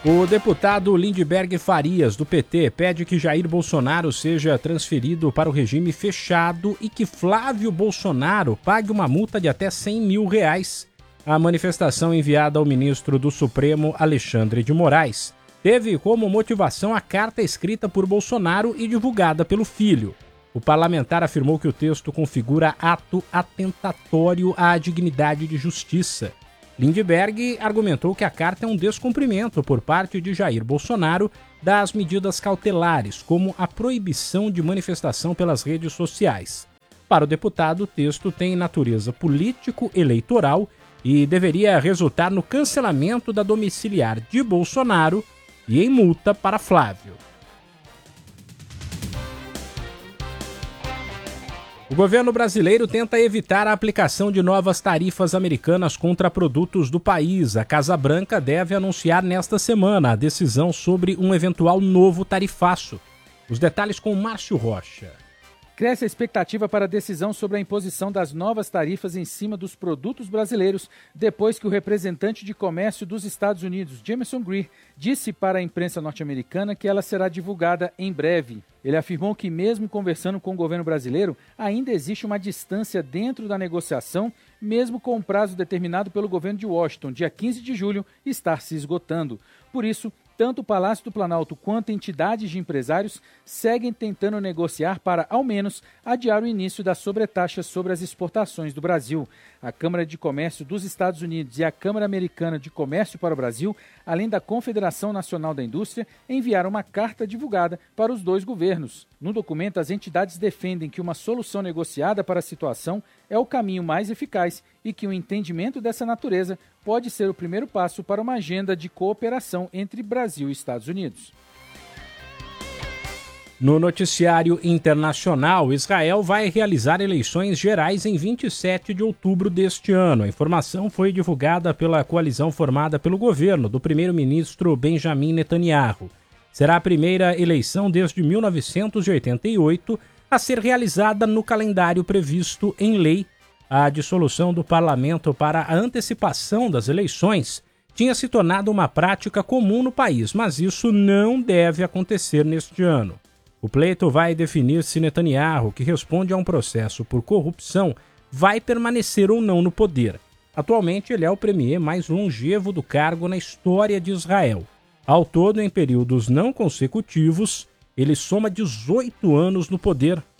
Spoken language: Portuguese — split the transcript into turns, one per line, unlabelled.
O deputado Lindbergh Farias, do PT, pede que Jair Bolsonaro seja transferido para o regime fechado e que Flávio Bolsonaro pague uma multa de até R$100 mil. A manifestação enviada ao ministro do Supremo, Alexandre de Moraes, teve como motivação a carta escrita por Bolsonaro e divulgada pelo filho. O parlamentar afirmou que o texto configura ato atentatório à dignidade de justiça. Lindbergh argumentou que a carta é um descumprimento por parte de Jair Bolsonaro das medidas cautelares, como a proibição de manifestação pelas redes sociais. Para o deputado, o texto tem natureza político-eleitoral e deveria resultar no cancelamento da domiciliar de Bolsonaro e em multa para Flávio. O governo brasileiro tenta evitar a aplicação de novas tarifas americanas contra produtos do país. A Casa Branca deve anunciar nesta semana a decisão sobre um eventual novo tarifaço. Os detalhes com Márcio Rocha.
Cresce a expectativa para a decisão sobre a imposição das novas tarifas em cima dos produtos brasileiros, depois que o representante de comércio dos Estados Unidos, Jamieson Greer, disse para a imprensa norte-americana que ela será divulgada em breve. Ele afirmou que, mesmo conversando com o governo brasileiro, ainda existe uma distância dentro da negociação, mesmo com o prazo determinado pelo governo de Washington, dia 15 de julho, estar se esgotando. Por isso, tanto o Palácio do Planalto quanto entidades de empresários seguem tentando negociar para, ao menos, adiar o início das sobretaxas sobre as exportações do Brasil. A Câmara de Comércio dos Estados Unidos e a Câmara Americana de Comércio para o Brasil, além da Confederação Nacional da Indústria, enviaram uma carta divulgada para os dois governos. No documento, as entidades defendem que uma solução negociada para a situação é o caminho mais eficaz e que um entendimento dessa natureza pode ser o primeiro passo para uma agenda de cooperação entre Brasil e Estados Unidos.
No noticiário internacional, Israel vai realizar eleições gerais em 27 de outubro deste ano. A informação foi divulgada pela coalizão formada pelo governo do primeiro-ministro Benjamin Netanyahu. Será a primeira eleição desde 1988 a ser realizada no calendário previsto em lei. A dissolução do parlamento para a antecipação das eleições tinha se tornado uma prática comum no país, mas isso não deve acontecer neste ano. O pleito vai definir se Netanyahu, que responde a um processo por corrupção, vai permanecer ou não no poder. Atualmente, ele é o premier mais longevo do cargo na história de Israel. Ao todo, em períodos não consecutivos, ele soma 18 anos no poder.